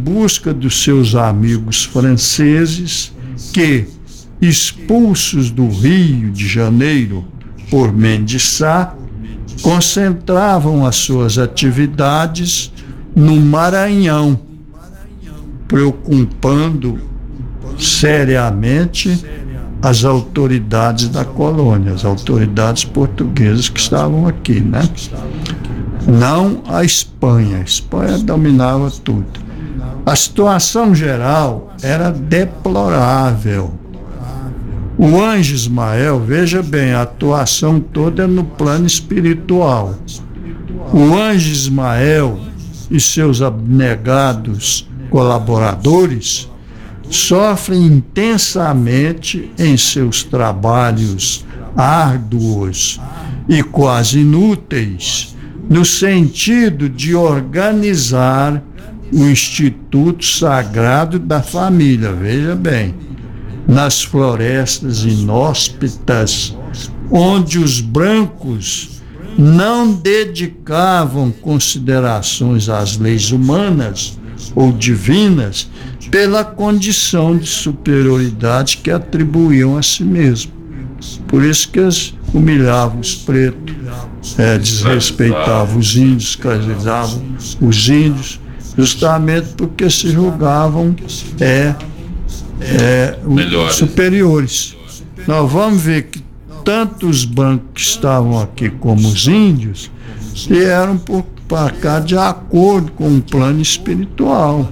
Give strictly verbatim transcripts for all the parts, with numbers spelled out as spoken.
busca dos seus amigos franceses que, expulsos do Rio de Janeiro por Mendes Sá, concentravam as suas atividades no Maranhão, preocupando seriamente as autoridades da colônia, as autoridades portuguesas que estavam aqui, né? Não a Espanha. A Espanha dominava tudo. A situação geral era deplorável. O anjo Ismael, veja bem, a atuação toda é no plano espiritual. O anjo Ismael e seus abnegados colaboradores sofrem intensamente em seus trabalhos árduos e quase inúteis, no sentido de organizar o Instituto Sagrado da Família, veja bem, nas florestas inóspitas, onde os brancos não dedicavam considerações às leis humanas ou divinas pela condição de superioridade que atribuíam a si mesmos. Por isso que eles humilhavam os pretos, é, desrespeitavam os índios, escravizavam os índios, justamente porque se julgavam é, é, os superiores. Nós vamos ver que tanto os brancos que estavam aqui como os índios vieram para cá de acordo com o plano espiritual.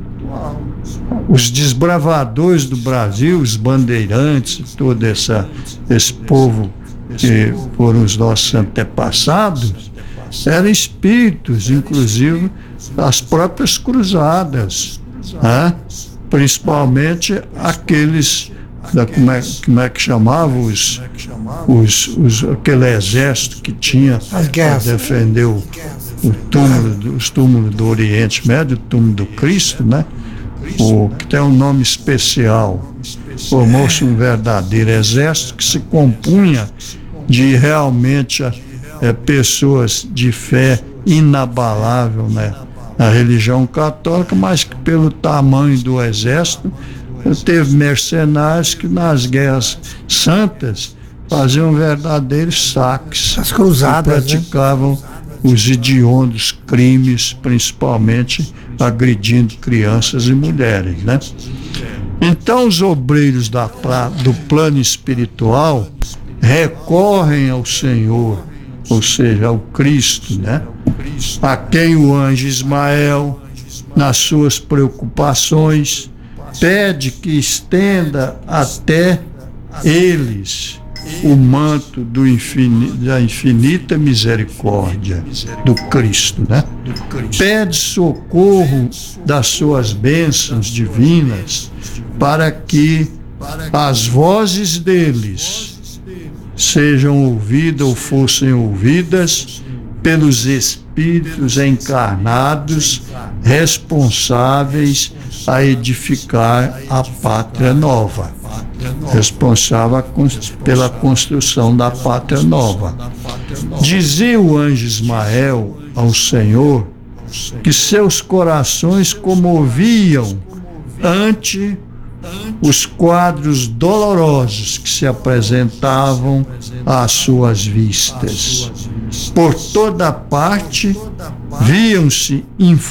Os desbravadores do Brasil, os bandeirantes, todo essa, esse povo que foram os nossos antepassados, eram espíritos, inclusive as próprias cruzadas, né? Principalmente aqueles, da, como, é, como é que chamavam, os, os, os, aquele exército que tinha para defender o, o túmulo, os túmulos do Oriente Médio, o túmulo do Cristo, né? O, que tem um nome especial. Formou-se um verdadeiro exército que se compunha de realmente é, pessoas de fé inabalável, né, na religião católica, mas que pelo tamanho do exército teve mercenários que nas guerras santas faziam verdadeiros saques. As cruzadas, praticavam, né, os hediondos crimes, principalmente agredindo crianças e mulheres, né? Então os obreiros da, do plano espiritual recorrem ao Senhor, ou seja, ao Cristo, né? A quem o anjo Ismael, nas suas preocupações, pede que estenda até eles o manto do infin, da infinita misericórdia do Cristo, né? Pede socorro das suas bênçãos divinas para que as vozes deles sejam ouvidas ou fossem ouvidas pelos espíritos encarnados responsáveis a edificar a pátria nova, responsável pela construção da pátria nova. Dizia o anjo Ismael ao Senhor que seus corações comoviam ante os quadros dolorosos que se apresentavam às suas vistas. Por toda parte viam-se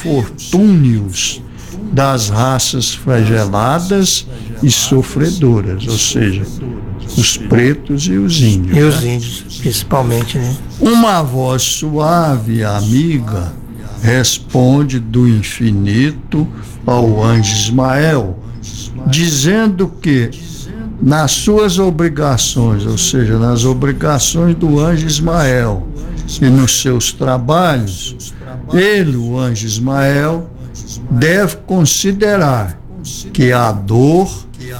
infortúnios das raças flageladas e sofredoras, ou seja, os pretos e os índios. E os índios, principalmente, né? Uma voz suave e amiga responde do infinito ao anjo Ismael, dizendo que nas suas obrigações, ou seja, nas obrigações do anjo Ismael e nos seus trabalhos, ele, o anjo Ismael, deve considerar que a dor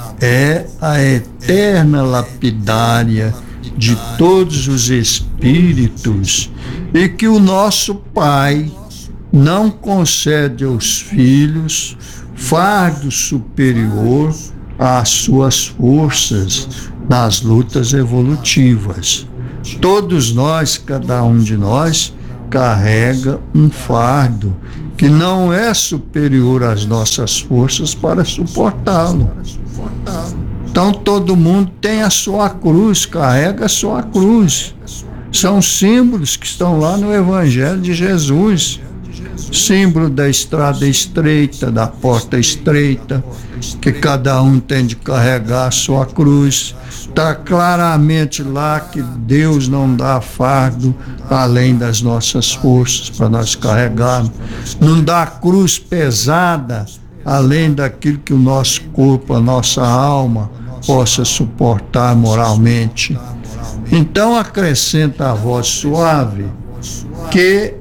é a eterna lapidária de todos os espíritos e que o nosso Pai não concede aos filhos fardo superior às suas forças nas lutas evolutivas. Todos nós, cada um de nós, carrega um fardo que não é superior às nossas forças para suportá-lo. Então todo mundo tem a sua cruz, carrega a sua cruz. São símbolos que estão lá no Evangelho de Jesus. Símbolo da estrada estreita, da porta estreita, que cada um tem de carregar a sua cruz. Está claramente lá que Deus não dá fardo além das nossas forças para nós carregarmos. Não dá cruz pesada além daquilo que o nosso corpo, a nossa alma possa suportar moralmente. Então acrescenta a voz suave que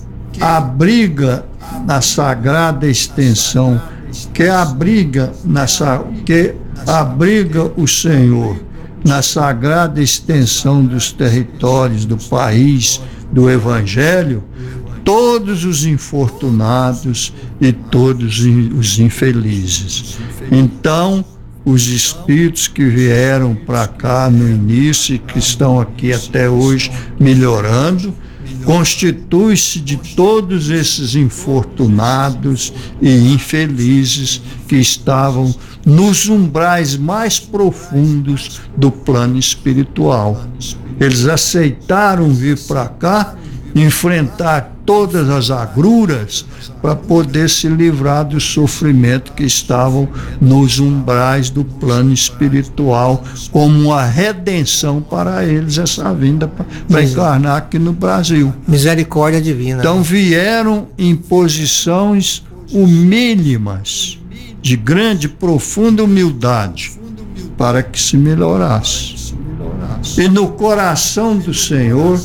abriga na sagrada extensão, que abriga, na, que abriga o Senhor na sagrada extensão dos territórios do país, do Evangelho, todos os infortunados e todos os infelizes. Então, os espíritos que vieram para cá no início e que estão aqui até hoje melhorando, constitui-se de todos esses infortunados e infelizes que estavam nos umbrais mais profundos do plano espiritual. Eles aceitaram vir para cá, enfrentar todas as agruras para poder se livrar do sofrimento que estavam nos umbrais do plano espiritual, como uma redenção para eles, essa vinda para encarnar aqui no Brasil. Misericórdia divina. Então vieram em posições humílimas, de grande, profunda humildade, para que se melhorasse. E no coração do Senhor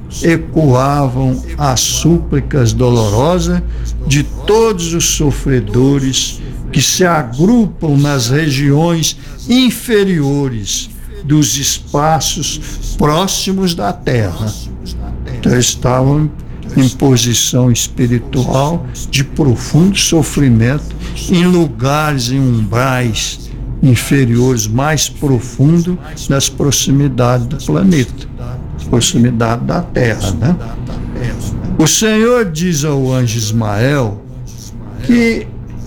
ecoavam as súplicas dolorosas de todos os sofredores que se agrupam nas regiões inferiores dos espaços próximos da terra. Então estavam em posição espiritual de profundo sofrimento em lugares, em umbrais inferiores mais profundos das proximidades do planeta, proximidade da terra, né? O Senhor diz ao anjo Ismael que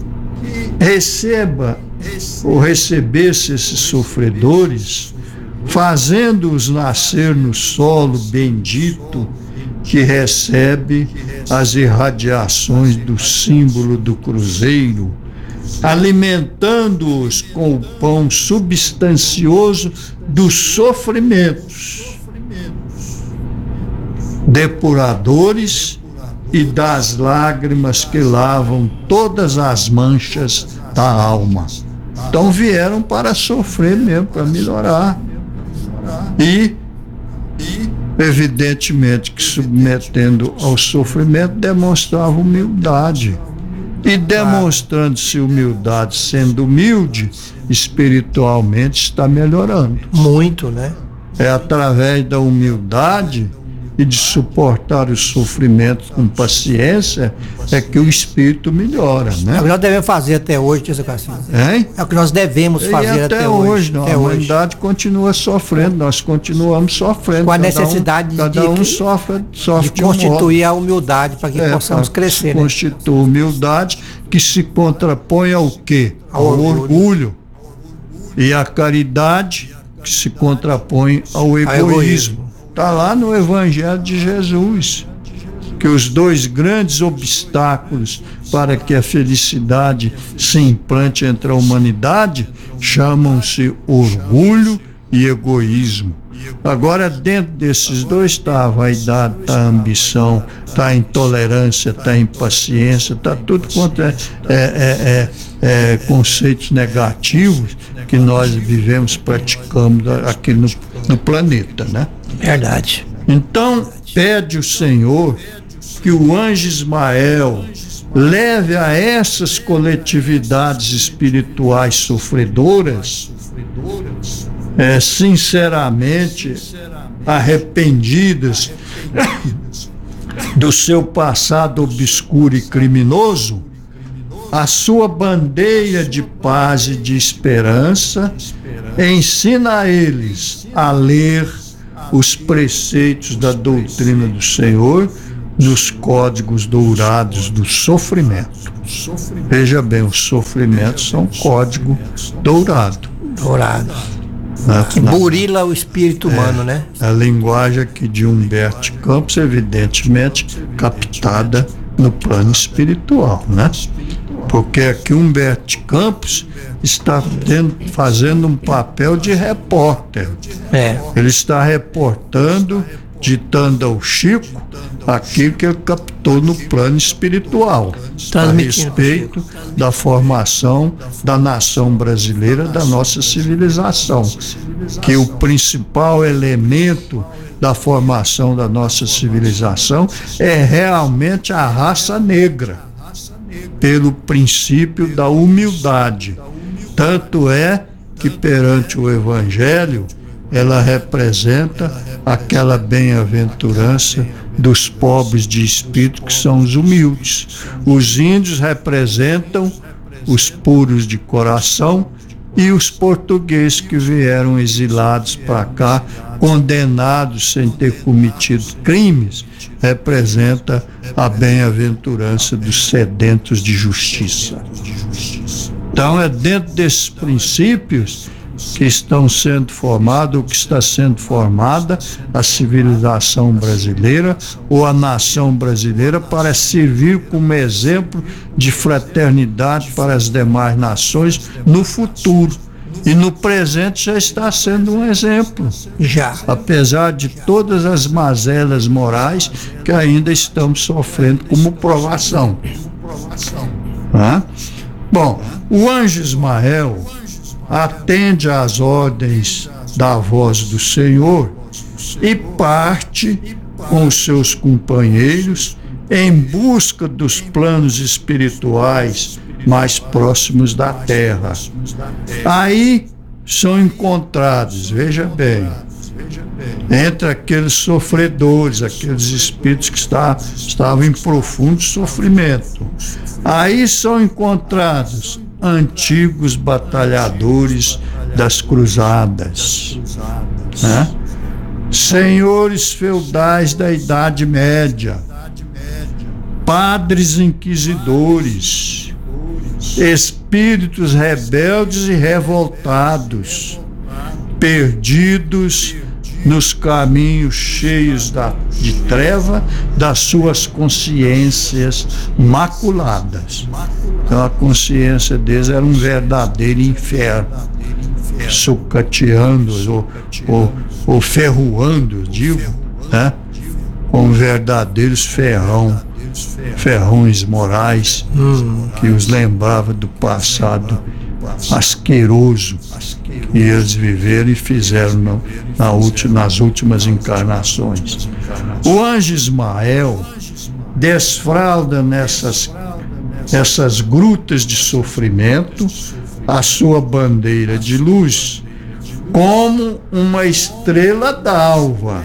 receba ou recebesse esses sofredores, fazendo-os nascer no solo bendito que recebe as irradiações do símbolo do cruzeiro, alimentando-os com o pão substancioso dos sofrimentos, depuradores e das lágrimas que lavam todas as manchas da alma. Então vieram para sofrer mesmo, para melhorar. E, evidentemente, que submetendo ao sofrimento demonstrava humildade. E demonstrando-se humildade, sendo humilde, espiritualmente está melhorando. Muito, né? É através da humildade e de suportar os sofrimentos com paciência é que o espírito melhora, né? É o que nós devemos fazer até hoje, tio Cassino. Hein? É o que nós devemos fazer e até, até hoje. hoje. Não, até a hoje. humanidade continua sofrendo, nós continuamos sofrendo. Com a cada necessidade um, cada de, um de, sofre, sofre de de um constituir modo. a humildade para que É, possamos pra crescer. que Né? constitui humildade que se contrapõe ao quê? Ao, Ao orgulho. orgulho. E a caridade que se contrapõe ao egoísmo. egoísmo. Está lá no Evangelho de Jesus, que os dois grandes obstáculos para que a felicidade se implante entre a humanidade chamam-se orgulho e egoísmo. Agora, dentro desses dois está a vaidade, está a ambição, está a intolerância, está a impaciência, está tudo contra é, é, é, é, conceitos negativos que nós vivemos, praticamos aqui no, no planeta, né? Verdade. Então, pede o Senhor que o anjo Ismael leve a essas coletividades espirituais sofredoras, é, sinceramente arrependidas do seu passado obscuro e criminoso, a sua bandeira de paz e de esperança, ensina a eles a ler os preceitos da doutrina do Senhor nos códigos dourados do sofrimento. Veja bem, os sofrimentos são código dourado. Dourado. Na, Que na, burila o espírito humano, né? a linguagem aqui de Humberto Campos, evidentemente captada no plano espiritual, né? Porque aqui Humberto Campos está tendo, fazendo um papel de repórter. É. Ele está reportando, ditando ao Chico aquilo que ele captou no plano espiritual, a Transmitindo respeito da formação da nação brasileira, da nossa civilização, que o principal elemento da formação da nossa civilização é realmente a raça negra, pelo princípio da humildade. Tanto é que perante o Evangelho ela representa aquela bem-aventurança dos pobres de espírito, que são os humildes. Os índios representam os puros de coração, e os portugueses que vieram exilados para cá, condenados sem ter cometido crimes, representa a bem-aventurança dos sedentos de justiça. Então é dentro desses princípios que estão sendo formados, ou que está sendo formada a civilização brasileira, ou a nação brasileira, para servir como exemplo de fraternidade para as demais nações no futuro. E no presente já está sendo um exemplo, Já. apesar de todas as mazelas morais que ainda estamos sofrendo como provação. Hã? Bom, o anjo Ismael atende às ordens da voz do Senhor e parte com os seus companheiros em busca dos planos espirituais mais próximos da terra. Aí são encontrados, veja bem, entre aqueles sofredores, aqueles espíritos que está, estavam em profundo sofrimento. Aí são encontrados antigos batalhadores das cruzadas, né? Senhores feudais da Idade Média, padres inquisidores, espíritos rebeldes e revoltados, perdidos nos caminhos cheios da, de treva das suas consciências maculadas. Então a consciência deles era um verdadeiro inferno, sucateando ou, ou, ou ferroando, digo, né? Com verdadeiros ferrão, ferrões morais, hum. que os lembrava do passado asqueroso que eles viveram e fizeram na, na última, nas últimas encarnações. O anjo Ismael desfralda nessas, nessas grutas de sofrimento a sua bandeira de luz como uma estrela d'alva,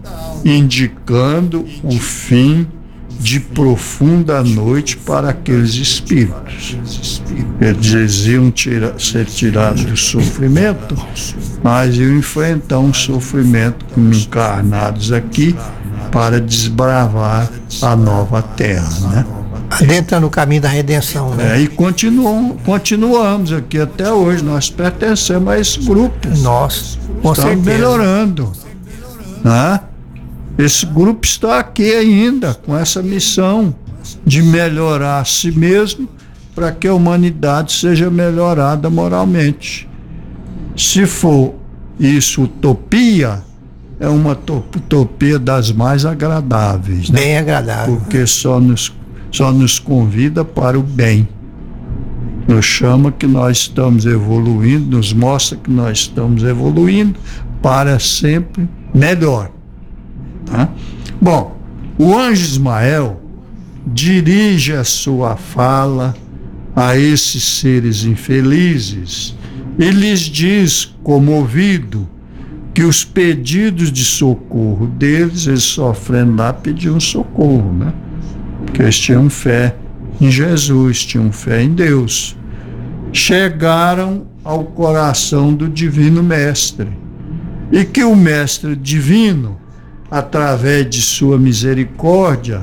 indicando o fim de profunda noite para aqueles espíritos. Eles diziam tira, ser tirados do sofrimento, mas iam enfrentar um sofrimento como encarnados aqui para desbravar a nova terra, né? Adentra no caminho da redenção, né? É, e continuam, continuamos aqui até hoje. Nós pertencemos a esse grupo. Nós, com Estamos certeza. melhorando, né? Esse grupo está aqui ainda com essa missão de melhorar a si mesmo para que a humanidade seja melhorada moralmente. Se for isso utopia, é uma utopia das mais agradáveis, né? Bem agradável. Porque só nos, só nos convida para o bem. Nos chama que nós estamos evoluindo, nos mostra que nós estamos evoluindo para sempre melhor. Tá? Bom, o anjo Ismael dirige a sua fala a esses seres infelizes e lhes diz, comovido, que os pedidos de socorro deles, eles sofrendo lá, pediam socorro, né? Porque eles tinham fé em Jesus, tinham fé em Deus. Chegaram ao coração do Divino Mestre, e que o Mestre Divino, através de sua misericórdia,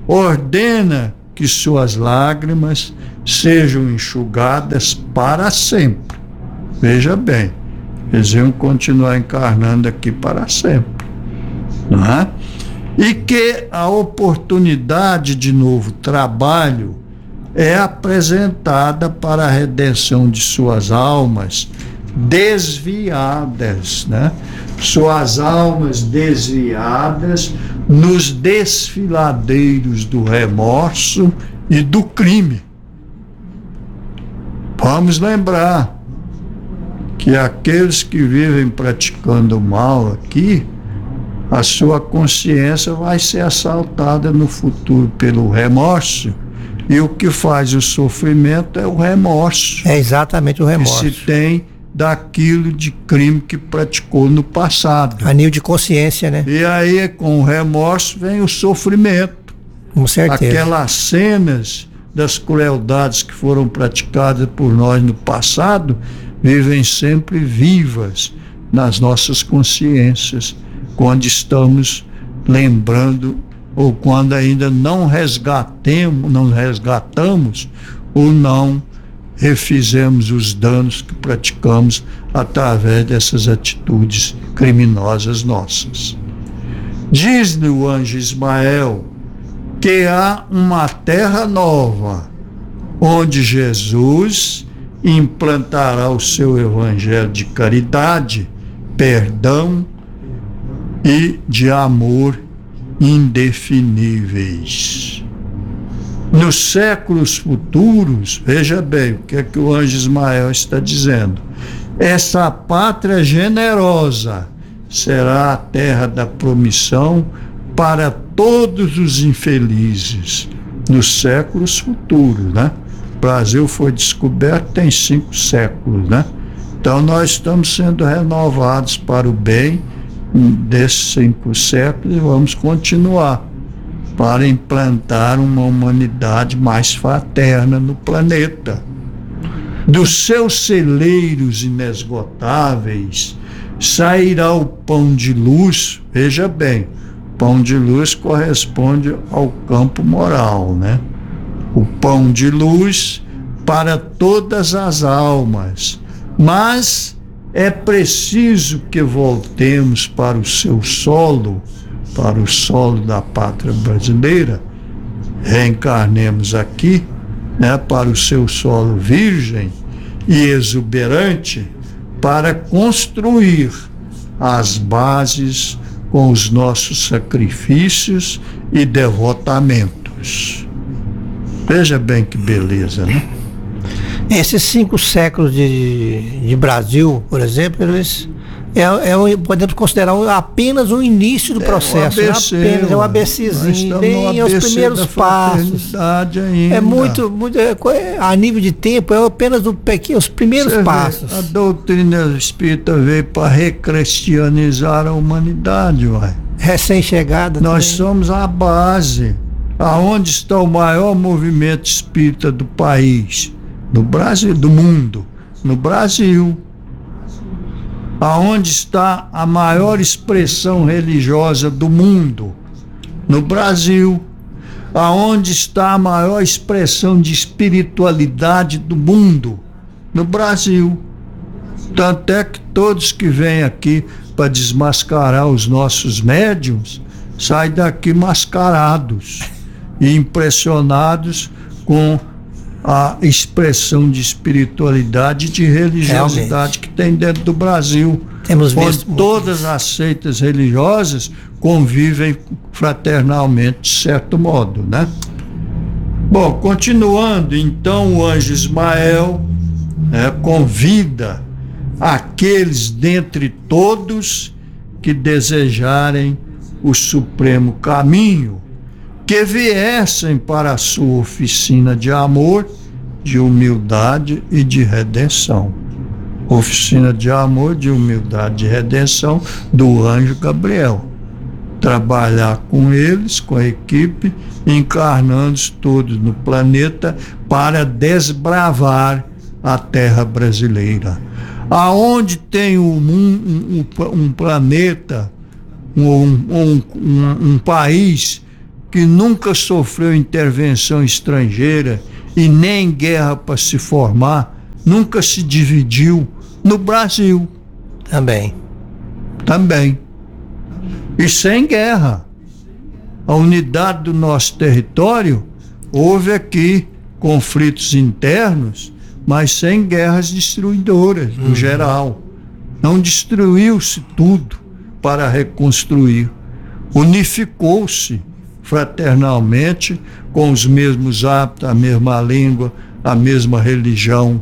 ordena que suas lágrimas sejam enxugadas para sempre. Veja bem, eles iam continuar encarnando aqui para sempre, não é? E que a oportunidade de novo trabalho é apresentada para a redenção de suas almas desviadas, né? Suas almas desviadas nos desfiladeiros do remorso e do crime. Vamos lembrar que aqueles que vivem praticando mal aqui, a sua consciência vai ser assaltada no futuro pelo remorso, e o que faz o sofrimento é o remorso. É exatamente o remorso. Que se tem daquilo de crime que praticou no passado. A nível de consciência, né? E aí, com o remorso, vem o sofrimento. Com certeza. Aquelas cenas das crueldades que foram praticadas por nós no passado vivem sempre vivas nas nossas consciências, quando estamos lembrando ou quando ainda não resgatemos, não resgatamos ou não refizemos os danos que praticamos através dessas atitudes criminosas nossas. Diz-lhe o anjo Ismael que há uma terra nova, onde Jesus implantará o seu evangelho de caridade, perdão e de amor indefiníveis. Nos séculos futuros, veja bem o que é que o anjo Ismael está dizendo. Essa pátria generosa será a terra da promissão para todos os infelizes nos séculos futuros, né? O Brasil foi descoberto tem cinco séculos, né? Então nós estamos sendo renovados para o bem desses cinco séculos e vamos continuar para implantar uma humanidade mais fraterna no planeta. Dos seus celeiros inesgotáveis sairá o pão de luz. Veja bem, pão de luz corresponde ao campo moral, né? O pão de luz para todas as almas, mas é preciso que voltemos para o seu solo, para o solo da pátria brasileira, reencarnemos aqui, né, para o seu solo virgem e exuberante, para construir as bases com os nossos sacrifícios e devotamentos. Veja bem que beleza, né? Esses cinco séculos de, de Brasil, por exemplo, eles é, é um, podemos considerar um, apenas o início do processo. É o A B C, é apenas é um ABCzinho, bem A B C os primeiros da passos. Ainda. É muito, muito é, a nível de tempo, é apenas o pequeno, os primeiros Você passos. Vê, a doutrina espírita veio para recristianizar a humanidade, uai. Recém-chegada. Nós também. somos a base. Aonde está o maior movimento espírita do país? No Brasil, do mundo. No Brasil. Aonde está a maior expressão religiosa do mundo? No Brasil. Aonde está a maior expressão de espiritualidade do mundo? No Brasil. Tanto é que todos que vêm aqui para desmascarar os nossos médiuns saem daqui mascarados e impressionados com a expressão de espiritualidade e de religiosidade Realmente. que tem dentro do Brasil. Temos onde visto todas as seitas religiosas convivem fraternalmente, de certo modo, né? Bom, continuando, então o anjo Ismael, né, convida aqueles dentre todos que desejarem o supremo caminho, que viessem para a sua oficina de amor, de humildade e de redenção. Oficina de amor, de humildade e redenção do anjo Gabriel. Trabalhar com eles, com a equipe, encarnando todos no planeta para desbravar a terra brasileira. Aonde tem um, um, um, um planeta, um, um, um, um país que nunca sofreu intervenção estrangeira e nem guerra para se formar, nunca se dividiu no Brasil. Também. Também. E sem guerra. A unidade do nosso território, houve aqui conflitos internos, mas sem guerras destruidoras, no uhum. geral. Não destruiu-se tudo para reconstruir. Unificou-se fraternalmente com os mesmos hábitos, a mesma língua, a mesma religião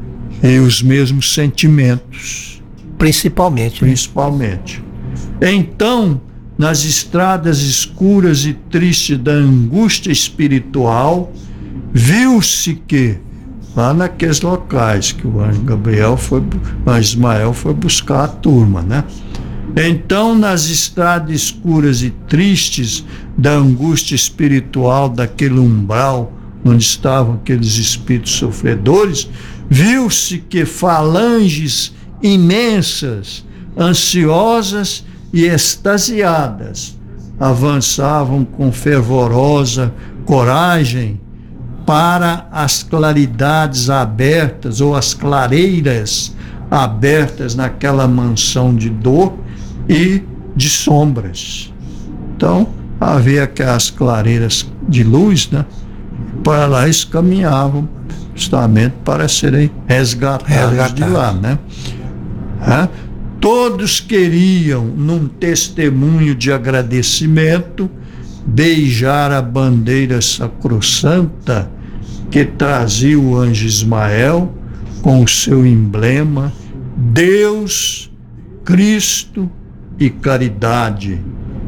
e os mesmos sentimentos. Principalmente. Principalmente. Né? Então, nas estradas escuras e tristes da angústia espiritual, viu-se que, lá naqueles locais que o anjo Gabriel foi, o anjo Ismael foi buscar a turma, né? Então, nas estradas escuras e tristes da angústia espiritual, daquele umbral onde estavam aqueles espíritos sofredores, viu-se que falanges imensas, ansiosas e extasiadas avançavam com fervorosa coragem para as claridades abertas ou as clareiras abertas naquela mansão de dor e de sombras. Então havia aquelas clareiras de luz, né? Para lá eles caminhavam justamente para serem resgatados, resgatados. de lá, né? É? Todos queriam, num testemunho de agradecimento, beijar a bandeira sacrossanta que trazia o anjo Ismael com o seu emblema Deus, Cristo e caridade,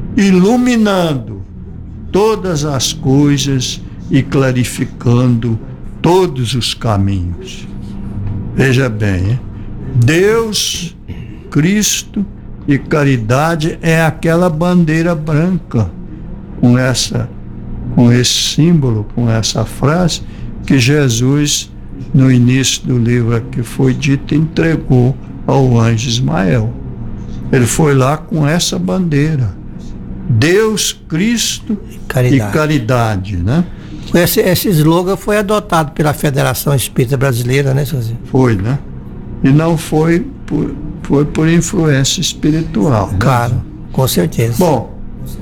iluminando todas as coisas e clarificando todos os caminhos. Veja bem, hein? Deus, Cristo e caridade é aquela bandeira branca com essa, com esse símbolo, com essa frase que Jesus, no início do livro aqui foi dito, entregou ao anjo Ismael. Ele foi lá com essa bandeira, Deus, Cristo caridade. e caridade, né? Esse, esse slogan foi adotado pela Federação Espírita Brasileira, né, Sozinho? Foi, né? E não foi por, foi por influência espiritual. Claro, né? Com certeza. Bom,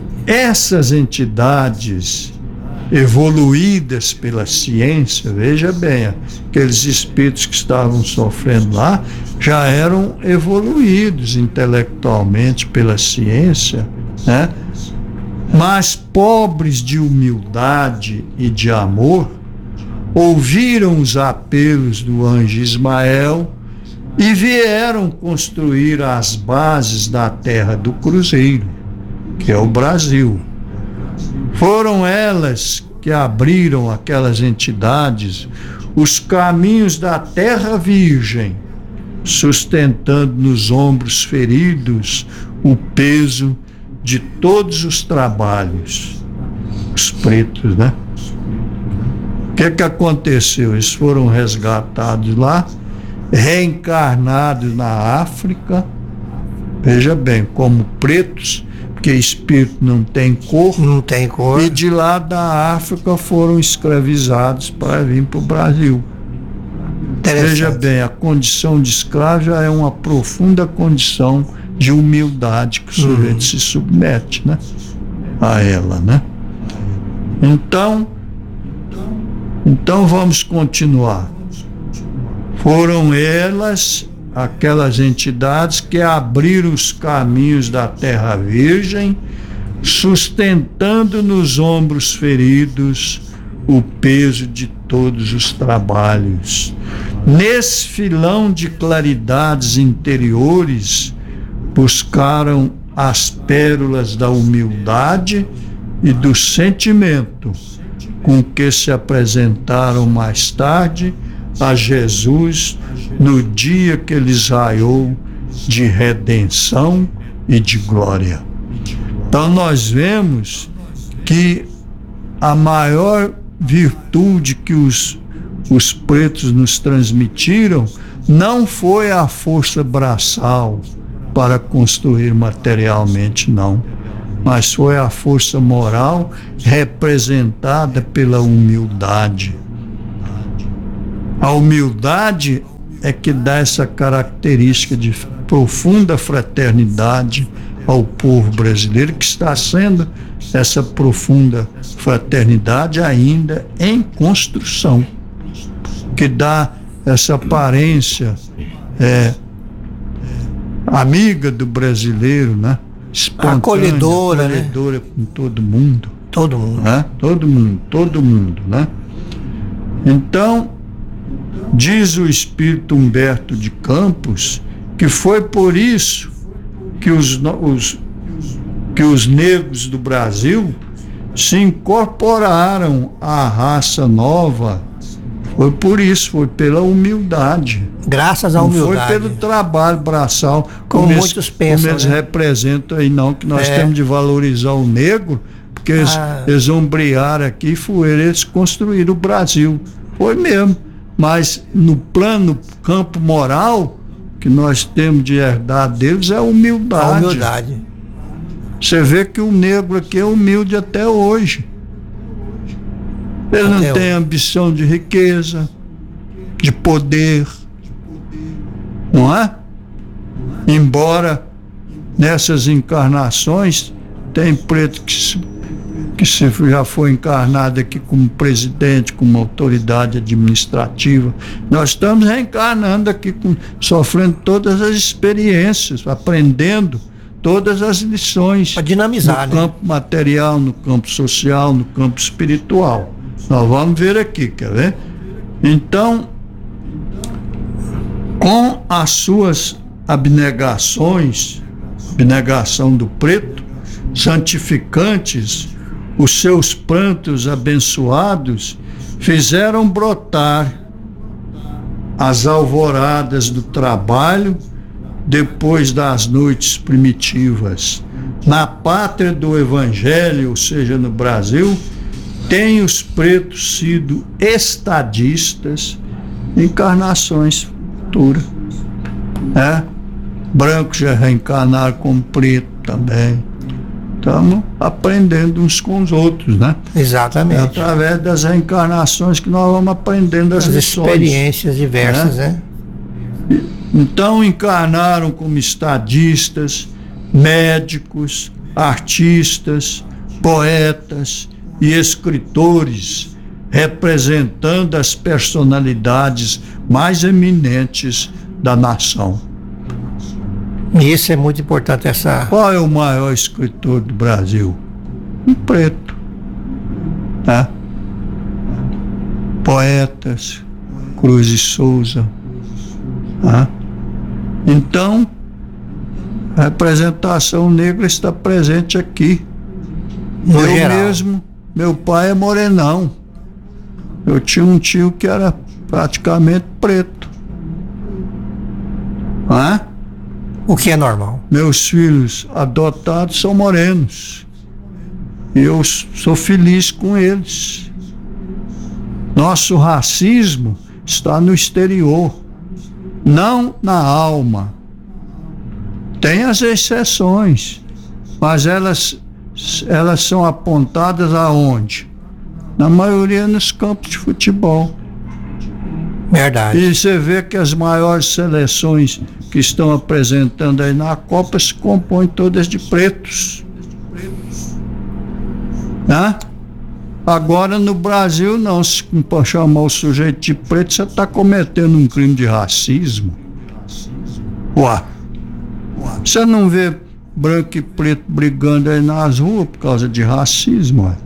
essas entidades evoluídas pela ciência, veja bem, aqueles espíritos que estavam sofrendo lá já eram evoluídos intelectualmente pela ciência, né? Mas pobres de humildade e de amor, ouviram os apelos do anjo Ismael e vieram construir as bases da terra do Cruzeiro, que é o Brasil. Foram elas que abriram aquelas entidades os caminhos da terra virgem, sustentando nos ombros feridos o peso de todos os trabalhos. Os pretos, né? O que que aconteceu? Eles foram resgatados lá, reencarnados na África, veja bem, como pretos, porque espírito não tem cor, não tem cor, e de lá da África foram escravizados para vir para o Brasil. Veja bem, a condição de escravo já é uma profunda condição de humildade que o sujeito uhum. se submete, né, a ela, né? Então, então vamos continuar. Foram elas, aquelas entidades que abriram os caminhos da Terra Virgem, sustentando nos ombros feridos o peso de todos os trabalhos. Nesse filão de claridades interiores, buscaram as pérolas da humildade e do sentimento com que se apresentaram mais tarde a Jesus no dia que lhes raiou de redenção e de glória. Então nós vemos que a maior virtude que os, os pretos nos transmitiram não foi a força braçal para construir materialmente, não, mas foi a força moral representada pela humildade. A humildade é que dá essa característica de profunda fraternidade ao povo brasileiro, que está sendo essa profunda fraternidade ainda em construção, que dá essa aparência é, amiga do brasileiro, né? Espontânea, acolhedora, acolhedora, né? Com todo mundo. Todo mundo. Né? Todo mundo, todo mundo, né? Então, diz o espírito Humberto de Campos que foi por isso que os, os, que os negros do Brasil se incorporaram à raça nova. Foi por isso, foi pela humildade. Graças à não humildade. Não foi pelo trabalho braçal, como, como eles, muitos pensam. Como eles né? representam aí, não, que nós é. temos de valorizar o negro, porque eles, ah. eles ombrearam aqui e foi eles construíram o Brasil. Foi mesmo. Mas no plano, campo moral, que nós temos de herdar deles é a humildade. A humildade. Você vê que o negro aqui é humilde até hoje. Ele não até tem hoje. ambição de riqueza, de poder, não é? Embora nessas encarnações tem preto que se, que se já foi encarnado aqui como presidente, como autoridade administrativa. Nós estamos reencarnando aqui, com, sofrendo todas as experiências, aprendendo todas as lições. Para dinamizar, no né? campo material, no campo social, no campo espiritual. Nós vamos ver aqui, quer ver? Então, com as suas abnegações, abnegação do preto, santificantes, os seus prantos abençoados fizeram brotar as alvoradas do trabalho depois das noites primitivas. Na pátria do Evangelho, ou seja, no Brasil, têm os pretos sido estadistas, encarnações futuras. É? Brancos já reencarnaram como preto também. Estamos aprendendo uns com os outros, né? Exatamente. É através das reencarnações que nós vamos aprendendo as, as lições. Experiências diversas, né? né? Então encarnaram como estadistas, médicos, artistas, poetas e escritores, representando as personalidades mais eminentes da nação. E isso é muito importante, essa... Qual é o maior escritor do Brasil? Um preto. Tá? Poetas, Cruz e Souza. Tá? Então, a representação negra está presente aqui. No Eu geral. mesmo, meu pai é morenão. Eu tinha um tio que era praticamente preto. Hã? O que é normal. Meus filhos adotados são morenos. E eu sou feliz com eles. Nosso racismo está no exterior, não na alma. Tem as exceções, mas elas, elas são apontadas aonde? Na maioria nos campos de futebol. Verdade. E você vê que as maiores seleções que estão apresentando aí na Copa se compõem todas de pretos. Né? Agora no Brasil não, se chamar o sujeito de preto, você está cometendo um crime de racismo. Ué, você não vê branco e preto brigando aí nas ruas por causa de racismo? Ué?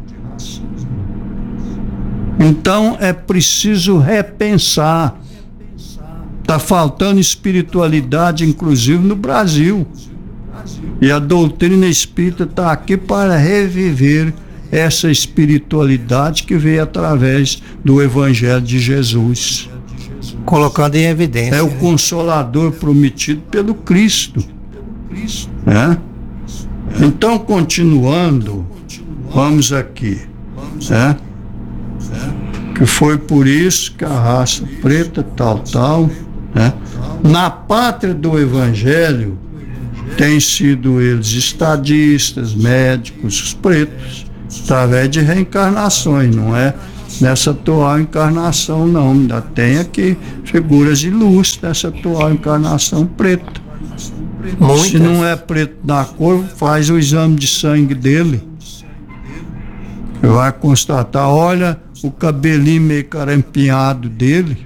Então é preciso repensar. Está faltando espiritualidade, inclusive no Brasil. E a doutrina espírita está aqui para reviver essa espiritualidade que veio através do Evangelho de Jesus. Colocando em evidência. É o né? Consolador prometido pelo Cristo. Né? Então, continuando, vamos aqui. Né? Que foi por isso que a raça preta, tal, tal, né? Na pátria do Evangelho, têm sido eles estadistas, médicos, os pretos, através de reencarnações, não é nessa atual encarnação, não. Ainda tem aqui figuras ilustres dessa atual encarnação preta. Muitas. Se não é preto na cor, faz o exame de sangue dele. Vai constatar, olha o cabelinho meio carampinhado dele.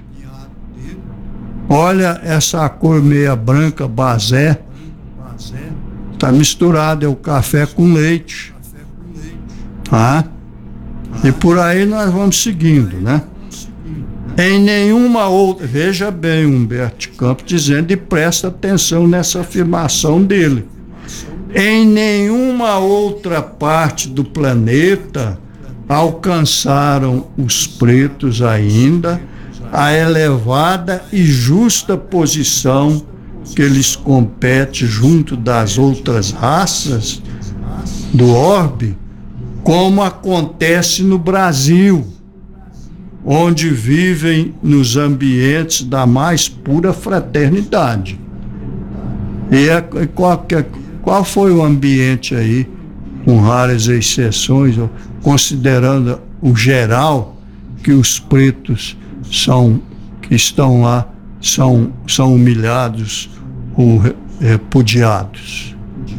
Olha essa cor meia branca, basé. Está misturado, é o café com leite. Ah, e por aí nós vamos seguindo, né? Em nenhuma outra, veja bem Humberto Campos dizendo, e presta atenção nessa afirmação dele. Em nenhuma outra parte do planeta alcançaram os pretos ainda a elevada e justa posição que lhes compete junto das outras raças do orbe, como acontece no Brasil, onde vivem nos ambientes da mais pura fraternidade. E é, qual, qual foi o ambiente aí, com raras exceções, considerando o geral, que os pretos são, que estão lá são, são humilhados ou repudiados?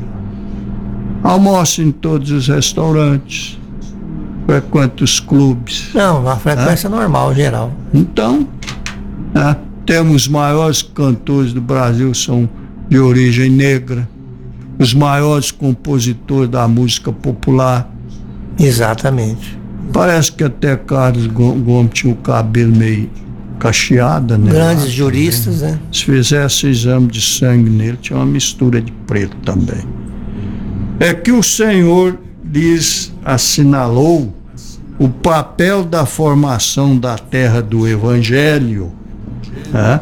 Almoça em todos os restaurantes, frequenta os clubes. Não, uma frequência é? normal, geral. Então, é, temos os maiores cantores do Brasil, são de origem negra, os maiores compositores da música popular. Exatamente. Parece que até Carlos Gomes tinha o cabelo meio cacheado, né? Grandes lá, juristas, também. né? Se fizesse exame de sangue nele, tinha uma mistura de preto também. É que o Senhor lhes assinalou o papel da formação da terra do Evangelho, né?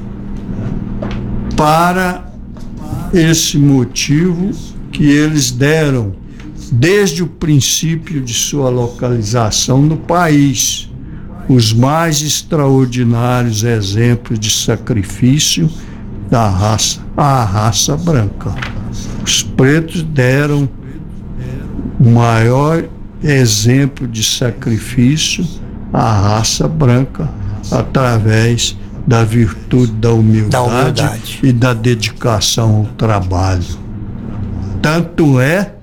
Para esse motivo que eles deram desde o princípio de sua localização no país os mais extraordinários exemplos de sacrifício da raça, à raça branca. Os pretos deram o maior exemplo de sacrifício à raça branca através da virtude da humildade, da humildade e da dedicação ao trabalho. Tanto é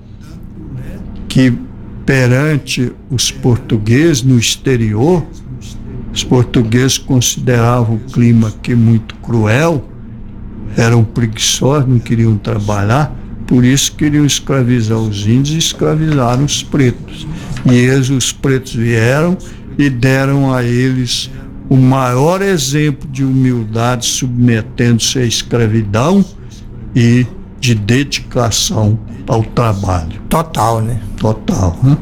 que perante os portugueses no exterior, os portugueses consideravam o clima aqui muito cruel, eram preguiçosos, não queriam trabalhar, por isso queriam escravizar os índios e escravizaram os pretos. E eles, os pretos, vieram e deram a eles o maior exemplo de humildade, submetendo-se à escravidão e de dedicação ao trabalho. Total, né? Total, né?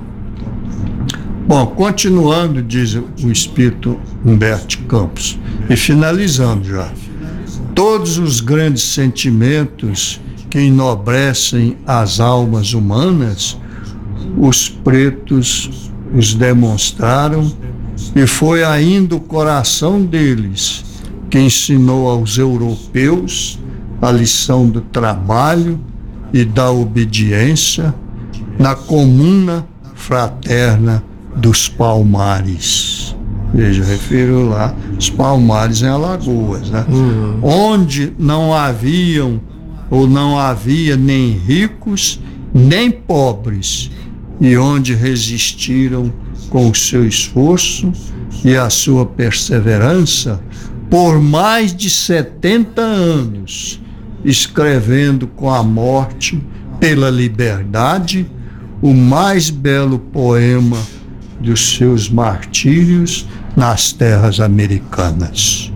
Bom, continuando, diz o espírito Humberto Campos, e finalizando já, todos os grandes sentimentos que enobrecem as almas humanas, os pretos os demonstraram, e foi ainda o coração deles que ensinou aos europeus a lição do trabalho e da obediência na comuna fraterna dos Palmares. Veja, refiro lá, os Palmares em Alagoas, né? Uhum. Onde não haviam ou não havia nem ricos nem pobres, e onde resistiram com o seu esforço e a sua perseverança por mais de setenta anos, escrevendo com a morte pela liberdade o mais belo poema dos seus martírios nas terras americanas.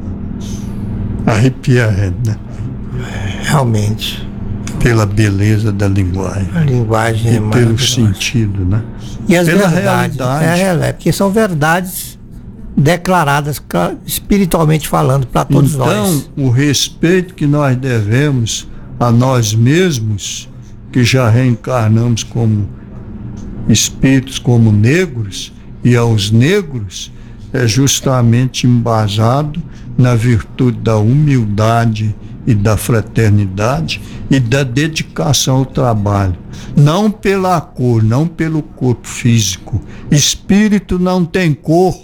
Arrepia, né? Realmente. Pela beleza da linguagem. A linguagem e é pelo sentido, né? E as pela verdades, realidade. É, é, porque são verdades declaradas espiritualmente falando para todos então, nós. Então, o respeito que nós devemos a nós mesmos, que já reencarnamos como espíritos, como negros, e aos negros, é justamente embasado na virtude da humildade e da fraternidade e da dedicação ao trabalho. Não pela cor, não pelo corpo físico. Espírito não tem cor.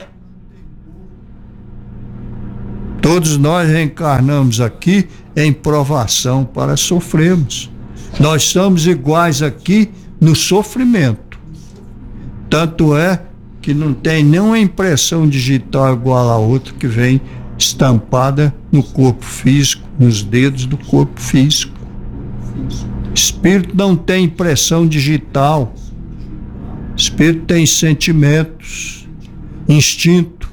Todos nós reencarnamos aqui em provação para sofrermos. Nós somos iguais aqui no sofrimento. Tanto é que não tem nenhuma impressão digital igual a outra que vem estampada no corpo físico, nos dedos do corpo físico. Espírito não tem impressão digital. Espírito tem sentimentos, instinto.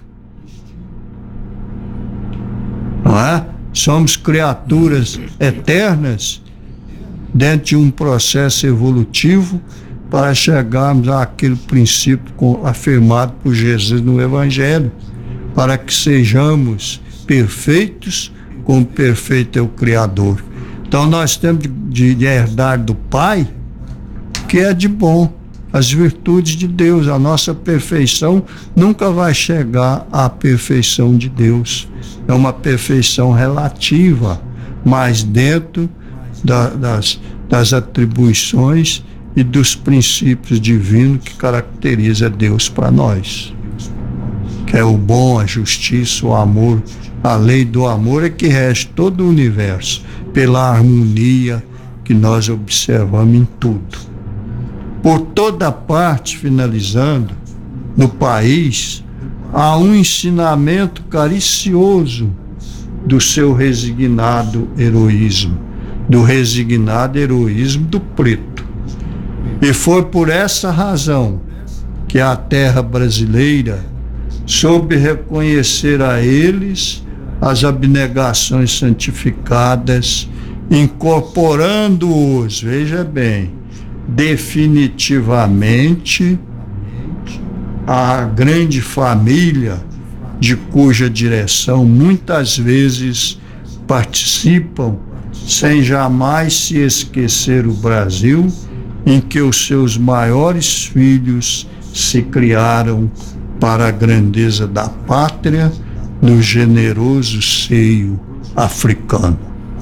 Não é? Somos criaturas eternas dentro de um processo evolutivo para chegarmos àquele princípio afirmado por Jesus no Evangelho, para que sejamos perfeitos como perfeito é o Criador. Então nós temos de, de herdar do Pai o que é de bom, as virtudes de Deus. A nossa perfeição nunca vai chegar à perfeição de Deus. É uma perfeição relativa, mas dentro da, das, das atribuições e dos princípios divinos que caracteriza Deus para nós, que é o bom, a justiça, o amor. A lei do amor é que rege todo o universo, pela harmonia que nós observamos em tudo. Por toda parte, finalizando, no país, há um ensinamento caricioso do seu resignado heroísmo, do resignado heroísmo do preto. E foi por essa razão que a terra brasileira soube reconhecer a eles as abnegações santificadas, incorporando-os, veja bem, definitivamente à grande família de cuja direção muitas vezes participam, sem jamais se esquecer o Brasil, em que os seus maiores filhos se criaram para a grandeza da pátria no generoso seio africano.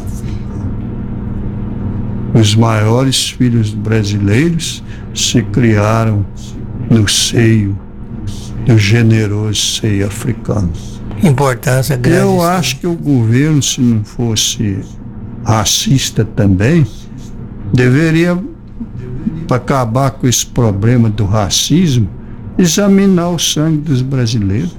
Os maiores filhos brasileiros se criaram no seio do generoso seio africano. Importância grande. Eu acho que o governo, se não fosse racista também, deveria, para acabar com esse problema do racismo, examinar o sangue dos brasileiros.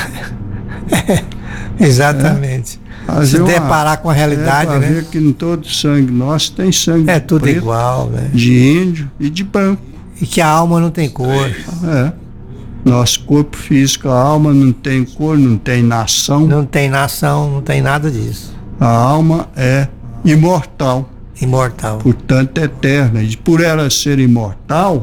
É, exatamente. É. Se deparar com a realidade, é, né? Ver que em todo sangue nosso tem sangue é de tudo preto, igual, né? De índio e de branco. E que a alma não tem cor. É. Nosso corpo físico, a alma não tem cor, não tem nação. Não tem nação, não tem nada disso. A alma é imortal. Imortal. Portanto, eterna. E por ela ser imortal,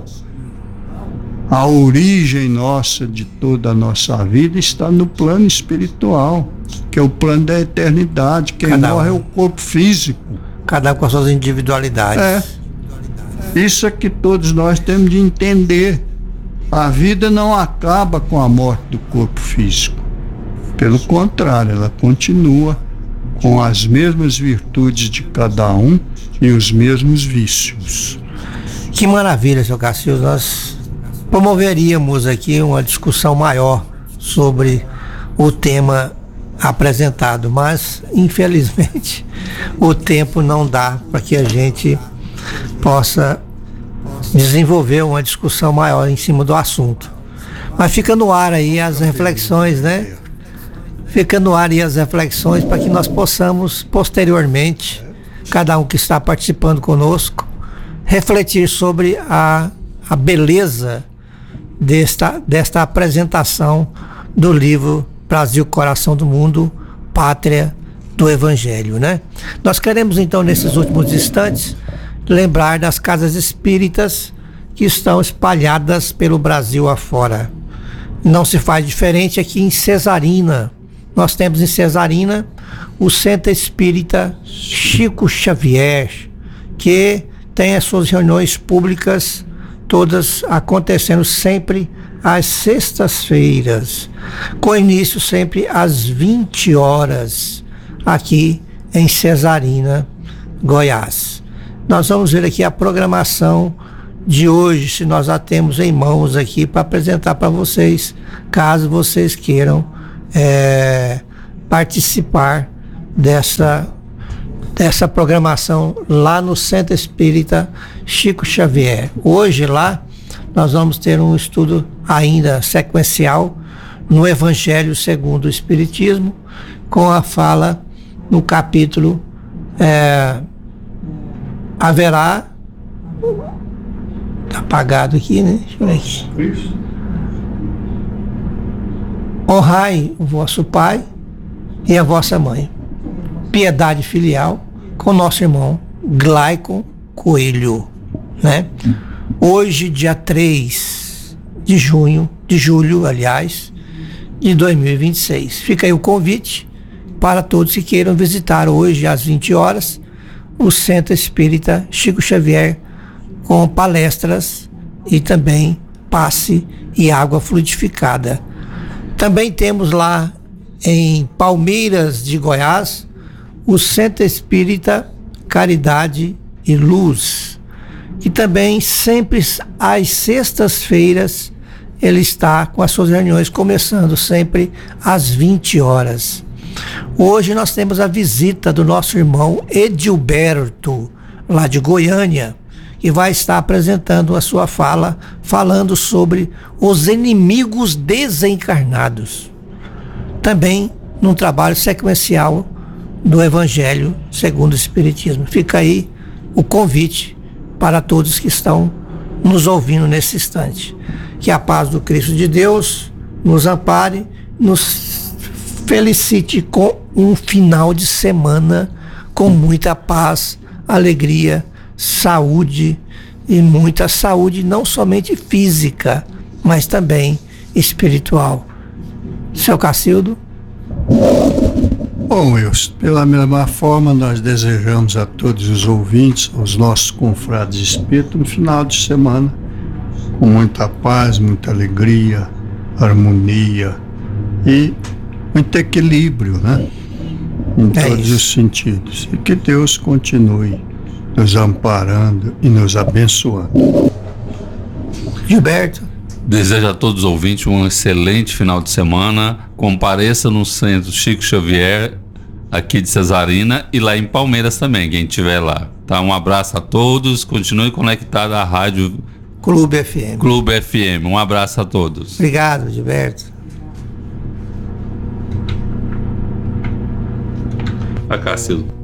a origem nossa de toda a nossa vida está no plano espiritual, que é o plano da eternidade. Quem Cada morre um. é o corpo físico. Cada um com as suas individualidades. É. Isso é que todos nós temos de entender. A vida não acaba com a morte do corpo físico. Pelo contrário, ela continua com as mesmas virtudes de cada um e os mesmos vícios. Que maravilha, seu Cacildo. Nós promoveríamos aqui uma discussão maior sobre o tema apresentado, mas infelizmente o tempo não dá para que a gente possa desenvolver uma discussão maior em cima do assunto. Mas fica no ar aí as reflexões, né? Fica no ar aí as reflexões para que nós possamos posteriormente, cada um que está participando conosco, refletir sobre a, a beleza desta, desta apresentação do livro Brasil, Coração do Mundo, Pátria do Evangelho, né? Nós queremos então, nesses últimos instantes, lembrar das casas espíritas que estão espalhadas pelo Brasil afora. Não se faz diferente aqui em Cesarina. Nós temos em Cesarina o Centro Espírita Chico Xavier, que tem as suas reuniões públicas todas acontecendo sempre às sextas-feiras, com início sempre às vinte horas, aqui em Cesarina, Goiás. Nós vamos ver aqui a programação de hoje, se nós a temos em mãos aqui para apresentar para vocês, caso vocês queiram é, participar dessa, dessa programação lá no Centro Espírita Chico Xavier. Hoje lá nós vamos ter um estudo ainda sequencial no Evangelho segundo o Espiritismo, com a fala no capítulo é, haverá, tá apagado aqui, né? Deixa eu ver aqui. Isso. Honrai o vosso pai e a vossa mãe. Piedade filial com nosso irmão Glaicon Coelho, né? Hoje, dia três de junho, de julho, aliás, de dois mil e vinte e seis. Fica aí o convite para todos que queiram visitar hoje às vinte horas o Centro Espírita Chico Xavier, com palestras e também passe e água fluidificada. Também temos lá em Palmeiras de Goiás o Centro Espírita Caridade e Luz, que também sempre às sextas-feiras ele está com as suas reuniões começando sempre às vinte horas. Hoje nós temos a visita do nosso irmão Edilberto, lá de Goiânia, que vai estar apresentando a sua fala, falando sobre os inimigos desencarnados. Também num trabalho sequencial do Evangelho segundo o Espiritismo. Fica aí o convite para todos que estão nos ouvindo nesse instante. Que a paz do Cristo de Deus nos ampare, nos felicite com um final de semana com muita paz, alegria, saúde e muita saúde, não somente física, mas também espiritual. Seu Cacildo? Bom, Wilson, pela mesma forma nós desejamos a todos os ouvintes, aos nossos confrades espíritos, um final de semana com muita paz, muita alegria, harmonia e muito equilíbrio, né? Em é todos isso. os sentidos. E que Deus continue nos amparando e nos abençoando. Gilberto? Desejo a todos os ouvintes um excelente final de semana. Compareça no Centro Chico Xavier, aqui de Cesarina, e lá em Palmeiras também, quem estiver lá. Tá? Um abraço a todos, continue conectado à rádio Clube F M. Clube F M. Um abraço a todos. Obrigado, Gilberto. A Cacildo.